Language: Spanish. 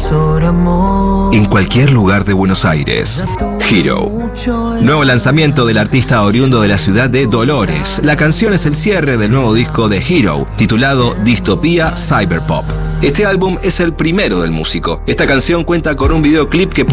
En cualquier lugar de Buenos Aires. Hero. Nuevo lanzamiento del artista oriundo de la ciudad de Dolores. La canción es el cierre del nuevo disco de Hero, titulado Distopía Cyberpop. Este álbum es el primero del músico. Esta canción cuenta con un videoclip que